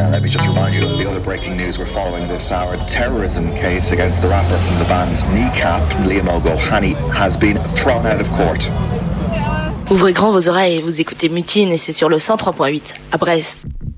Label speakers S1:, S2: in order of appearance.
S1: Let me just remind you of the other breaking news we're following this hour. The terrorism case against the rapper from the band Kneecap, Liam O'Gohany, has been thrown out of court.
S2: Ouvrez grand vos oreilles, vous écoutez Mutine et c'est sur le 103.8 à Brest.